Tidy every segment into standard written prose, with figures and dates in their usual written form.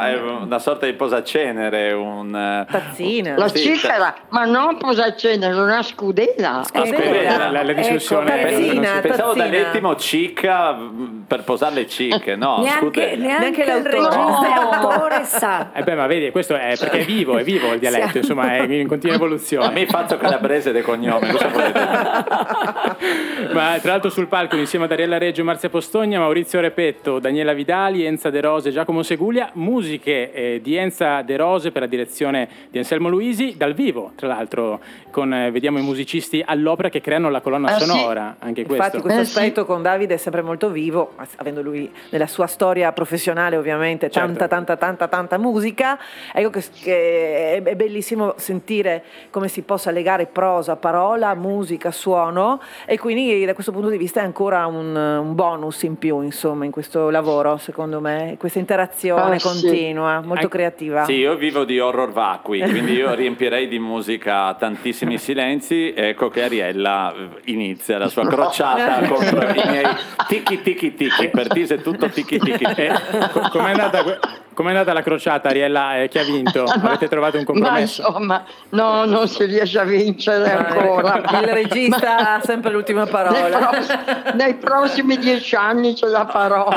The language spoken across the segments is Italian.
è una sorta di posacenere, tazzina. La sì, cifera, ma non posacenere, una scudella. La discussione tazzina, pensavo tazzina. dall'ettimo cicca per posare le cicche, no, Neanche Neanche il l'autore. regista e l'autore sa. ma vedi, questo è perché è vivo il dialetto, insomma, è in continua a evoluzione. me faccio calabrese del cognome, cosa volete? Ma tra l'altro sul palco insieme ad Ariella Reggio, Marzia Postogna, Maurizio Repetto, Daniela Vidali, Enza De Rose, Giacomo Seguglia, musiche di Enza De Rose per la direzione di Anselmo Luisi, dal vivo tra l'altro, vediamo i musicisti all'opera che creano la colonna sonora, anche questo. Infatti questo aspetto con Davide è sempre molto vivo, avendo lui nella sua storia professionale ovviamente tanta musica. Ecco che è bellissimo sentire come si possa legare prosa, parola, musica, suono, e quindi da questo punto di vista è ancora un bonus in più, insomma, in questo lavoro, secondo me, questa interazione continua, molto creativa. Sì, io vivo di horror vacui, quindi io riempirei di musica tantissimi silenzi. Ecco che Ariella inizia la sua crociata contro i miei tiki, per te è tutto tiki. Com'è andata la crociata, Ariella? Chi ha vinto? Avete trovato un compromesso? Ma insomma, no, non si riesce a vincere ancora. Il regista ha sempre l'ultima parola. Nei prossimi 10 anni ce la farò.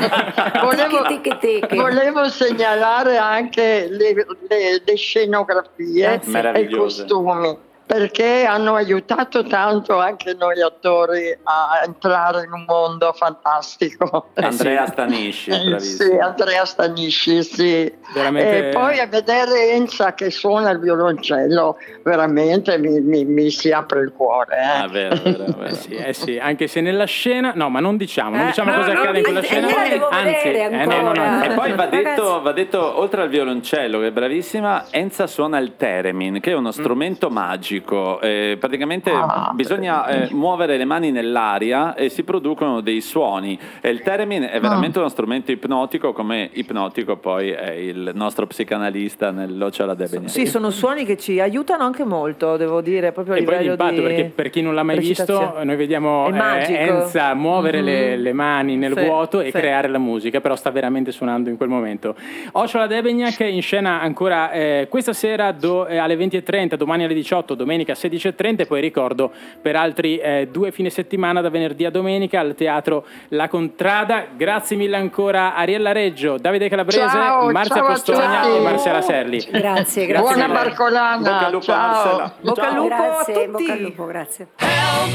Volevo segnalare anche le scenografie e i costumi, perché hanno aiutato tanto anche noi attori a entrare in un mondo fantastico. Andrea Stanisci, bravissimo. Sì, Andrea Stanisci, sì. Veramente... E poi a vedere Enza che suona il violoncello, veramente mi si apre il cuore. Vero. Sì, anche se nella scena... No, ma non diciamo cosa accade in quella scena. E poi va detto, oltre al violoncello, che è bravissima, Enza suona il theremin, che è uno strumento magico. Praticamente bisogna muovere le mani nell'aria e si producono dei suoni, e il theremin è veramente uno strumento ipnotico, come ipnotico poi è il nostro psicanalista nell'Ochala Debegna. Sì, sono suoni che ci aiutano anche molto, devo dire, proprio a livello l'impatto, di perché per chi non l'ha mai visto, noi vediamo Enza muovere le mani nel vuoto e creare la musica, però sta veramente suonando in quel momento. Ochala Debegnac in scena ancora questa sera alle 20:30, domani alle 18, domenica 16:30, e poi ricordo per altri 2 fine settimana da venerdì a domenica al Teatro La Contrada. Grazie mille ancora Ariella Reggio, Davide Calabrese, Marzia Postogna e Marcella Serli. Grazie. Buona barcolana. Bocca al lupo, Marcella. Bocca al lupo a tutti. Bocca al lupo, grazie.